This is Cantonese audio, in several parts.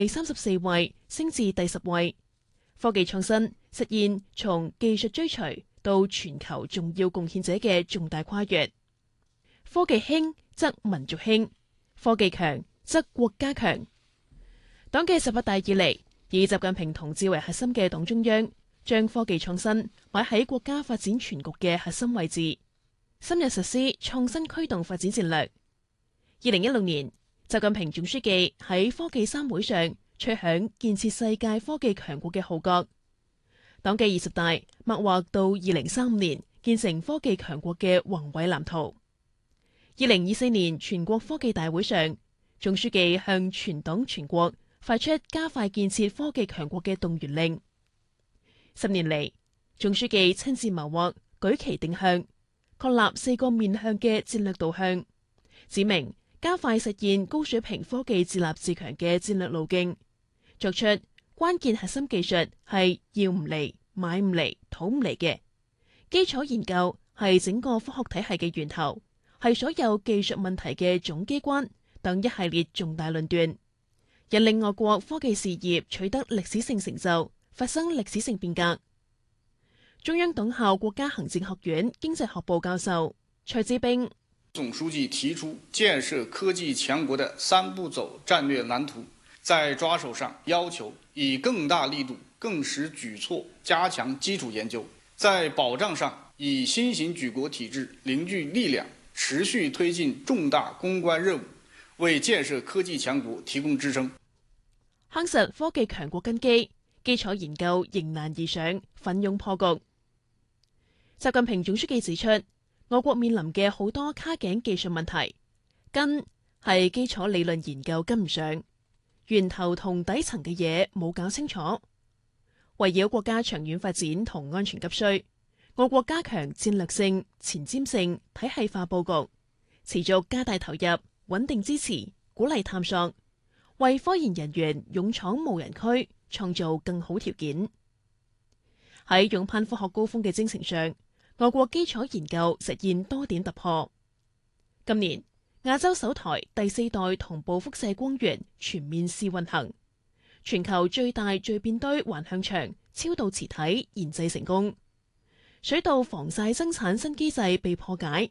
第34位升至第10位。科技創新實現從技術追隨到全球重要貢獻者嘅重大跨越。科技興則民族興，科技強則國家強。黨嘅18大以嚟，以習近平同志為核心嘅黨中央，將科技創新擺喺國家發展全局嘅核心位置，深入實施創新驅動發展戰略。2016年，習近平總書記喺科技3會上吹響建設世界科技強國嘅號角。黨嘅20大擘劃到2035年建成科技強國嘅宏偉藍圖。2024年全國科技大會上，總書記向全黨全國發出加快建設科技強國嘅動員令。10年嚟，總書記親自謀劃，舉旗定向，確立4個面向嘅戰略導向，指明加快實現高水平科技自立自強嘅戰略路徑，作出關鍵核心技術係要唔嚟、買唔嚟、討唔嚟嘅，基礎研究係整個科學體系嘅源頭，係所有技術問題嘅總機關等一系列重大論斷，引領我國科技事業取得歷史性成就，發生歷史性變革。中央黨校國家行政學院經濟學部教授蔡志兵， 總書記提出建設科技強國的3步走戰略藍圖，在抓手上要求以更大力度、更實舉措加強基礎研究，在保障上以新型舉國體制凝聚力量，持續推進重大攻關任務，為建設科技強國提供支撐。 夯實科技強國根基，基礎研究迎難而上，奮勇破局。習近平總書記指出，我國面臨嘅好多卡頸技術問題，根係基礎理論研究跟唔上，源頭同底層嘅嘢冇搞清楚。圍繞國家長遠發展同安全急需，我國加強戰略性、前瞻性、體系化佈局，持續加大投入，穩定支持，鼓勵探索，為科研人員勇闖無人區創造更好條件。喺勇攀科學高峰嘅征程上，我國基礎研究實現多點突破。今年亞洲首台第4代同步輻射光源全面試運行，全球最大聚變堆環向場超導磁體研製成功，水稻防曬生產新機制被破解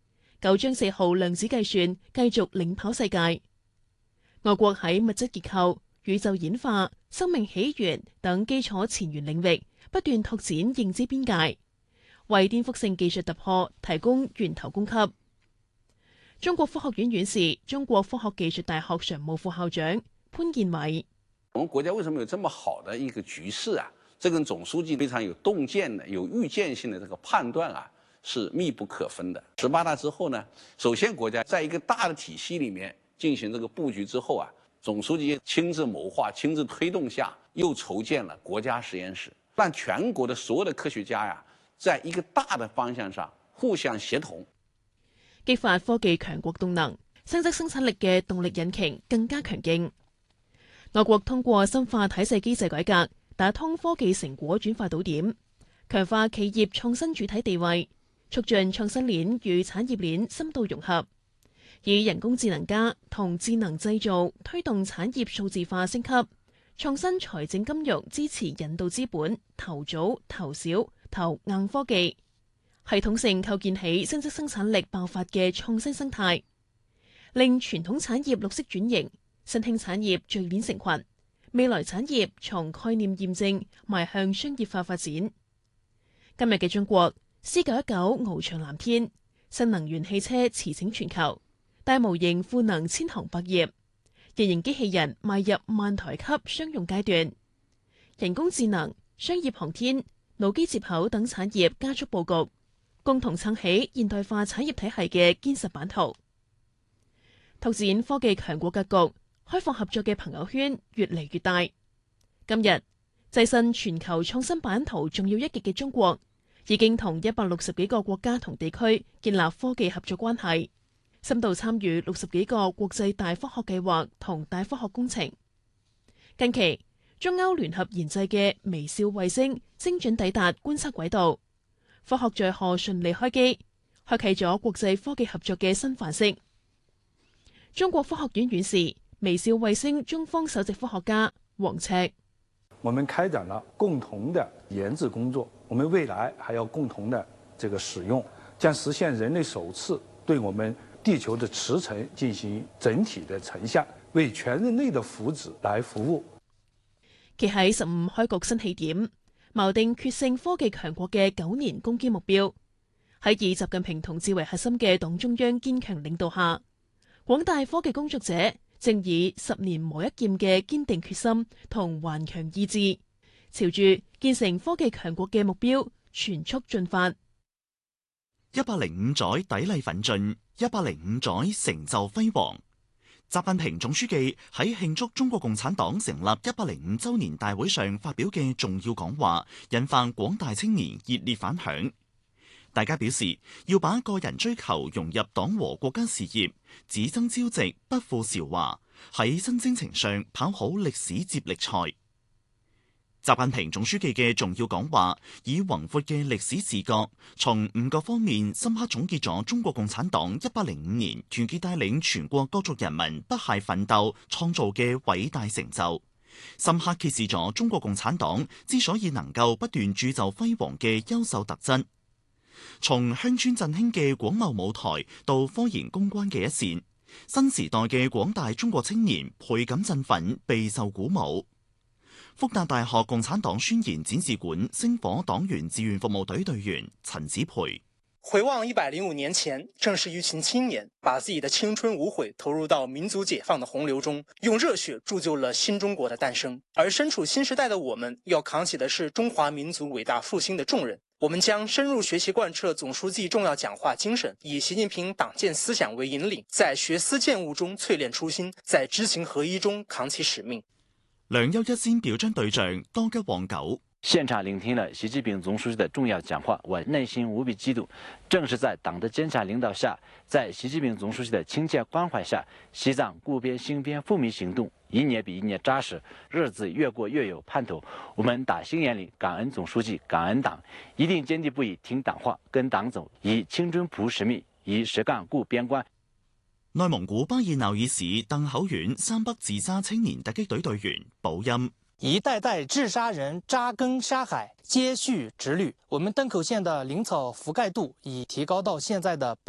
，9章4號量子計算繼續領跑世界。我國喺物質結構、宇宙演化、生命起源等基礎前沿領域不斷拓展認知邊界，為顛覆性技術突破提供源頭供給。中國科學院院士、中國科學技術大學常務副校長潘建偉： 我們國家為什麼有這麼好的一個局勢啊？這跟總書記非常有洞見的、有預見性的這個判斷啊，是密不可分的。18大之後呢，首先國家在一個大的體系裏面進行這個佈局之後啊，總書記親自謀劃、親自推動下，又籌建了國家實驗室，讓全國的所有的科學家呀，在一個大的方向上互相協同， 激發科技強國動能，升級生產力嘅動力引擎更加強勁。我國通過深化體制機制改革，打通科技成果轉化島點，強化企業創新主體地位，促進創新鏈與產業鏈深度融合，以人工智能加同智能製造推動產業數字化升級，創新財政金融支持引導資本投早投小投硬科技，系統性構建起新質生產力爆發嘅創新生態，令傳統產業綠色轉型，新興產業聚鏈成群，未來產業從概念驗證邁向商業化發展。今日嘅中國，C919翱翔藍天，新能源汽車馳騁全球，大模型賦能千行百業，人形機器人邁入萬台級商用階段，人工智能、商業航天、腦機接口等產業加速佈局，共同撐起現代化產業體系嘅堅實版圖，拓展科技強國格局，開放合作嘅朋友圈越嚟越大。今日躋身全球創新版圖重要一極嘅中國，已經同160幾個國家同地區建立科技合作關係，深度參與60幾個國際大科學計劃同大科學工程。近期，中歐聯合研製嘅微笑衛星精準抵達觀測軌道，科學載荷順利開機，開啟咗國際科技合作嘅新範式。中國科學院院士、 微笑衛星中方首席科學家黃赤。 我們開展了共同的研製工作，我們未來還要共同的這個使用，將實現人類首次對我們地球的磁層進行整體的成像，為全人類的福祉來服務。 企喺15開局新起點，錨定決勝科技強國嘅9年攻堅目標。喺以習近平同志為核心嘅黨中央堅強領導下，廣大科技工作者正以10年磨一劍嘅堅定決心同頑強意志，朝住建成科技強國嘅目標全速進發。 105載砥礪奮進，105載成就輝煌。習近平總書記喺慶祝中國共產黨成立105週年大會上發表嘅重要講話，引發廣大青年熱烈反響。大家表示要把個人追求融入黨和國家事業，只爭朝夕，不負韶華，喺新征程上跑好歷史接力賽。習近平總書記嘅重要講話，以宏闊嘅歷史視角，從5個方面深刻總結咗中國共產黨105年團結帶領全國各族人民不懈奮鬥創造嘅偉大成就，深刻揭示咗中國共產黨之所以能夠不斷鑄就輝煌嘅優秀特質。從鄉村振興嘅廣袤舞台到科研攻關嘅一線，新時代嘅廣大中國青年倍感振奮，備受鼓舞。復旦大學共產黨宣言展示館星火黨員志願服務隊隊員陳子培： 回望105年前，正是一群青年把自己的青春無悔投入到民族解放的洪流中，用熱血鑄就了新中國的誕生。而身處新時代的我們，要扛起的是中華民族偉大復興的重任。我們將深入學習貫徹總書記重要講話精神，以習近平黨建思想為引領，在學思踐悟中淬煉初心，在知行合一中扛起使命。 梁優一先表彰對象多吉旺九。 現場聆聽了習近平總書記的重要講話，我內心無比激動。正是在黨的堅強領導下，在習近平總書記的親切關懷下，西藏固邊興邊復民行動一年比一年扎實，日子越過越有盼頭。我們打心眼裏感恩總書記，感恩黨，一定堅定不移聽黨話，跟黨走，以青春譜使命，以實幹固邊關。 內蒙古巴爾納爾市鄧口縣三北自殺青年突擊隊隊員保音。 一代代治沙人扎根沙海，接續直律。我們登口縣的林草覆蓋度已提高到現在的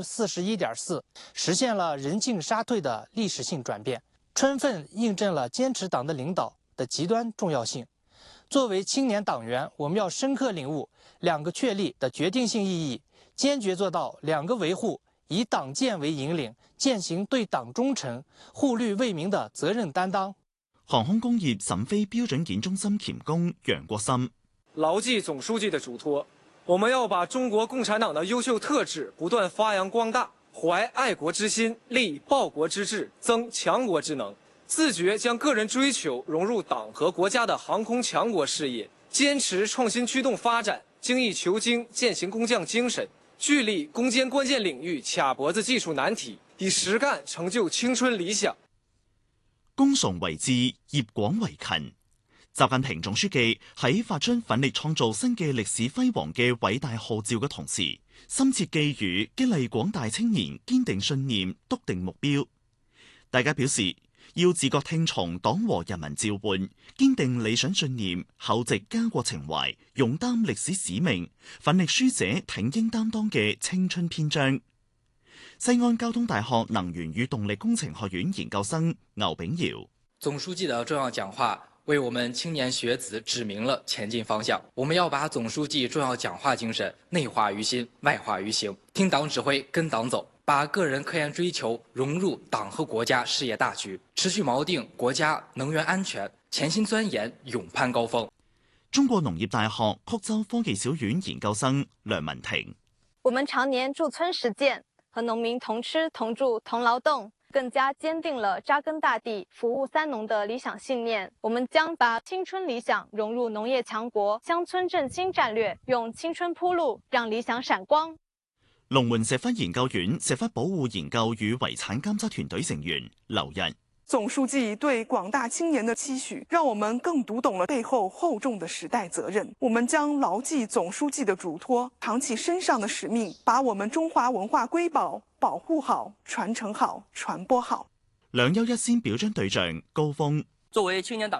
41.4%，實現了人進沙退的歷史性轉變，充分印證了堅持黨的領導的極端重要性。作為青年黨員，我們要深刻領悟2個確立的決定性意義，堅決做到2個維護，以黨建為引領，踐行對黨忠誠、護綠為民的責任擔當。 航空工業審飛標準檢中心鉗工楊國森： 牢記總書記的囑託，我們要把中國共產黨的優秀特質不斷發揚光大，懷愛國之心，立報國之志，增強國之能，自覺將個人追求融入黨和國家的航空強國事業，堅持創新驅動發展，精益求精，踐行工匠精神，聚力攻堅關鍵領域卡脖子技術難題，以實幹成就青春理想。 功崇惟志，業廣惟勤。習近平總書記喺發出奮力創造新嘅歷史輝煌嘅偉大號召嘅同時，深切寄語激勵廣大青年堅定信念、篤定目標。大家表示要自覺聽從黨和人民召喚，堅定理想信念，厚植家國情懷，勇擔歷史使命，奮力書寫挺英擔當嘅青春篇章。西安交通大學能源與動力工程學院研究生牛炳堯： 總書記的重要講話為我們青年學子指明了前進方向。我們要把總書記重要講話精神內化於心，外化於行，聽黨指揮，跟黨走，把個人科研追求融入黨和國家事業大局，持續錨定國家能源安全，潛心鑽研，勇攀高峰。 中國農業大學曲州科技小院研究生梁文婷： 我們常年駐村實踐，和農民同吃同住同勞動，更加堅定了扎根大地、服務三農的理想信念。我們將把青春理想融入農業強國、鄉村振興戰略，用青春鋪路，讓理想閃光。 龍門石窟研究院石窟保護研究與遺產監測團隊成員劉日： 總書記對廣大青年的期許，讓我們更讀懂了背後厚重的時代責任。我們將牢記總書記的囑託，扛起身上的使命，把我們中華文化瑰寶保護好、傳承好、傳播好。 兩優一先表彰對象高峰。 作為青年黨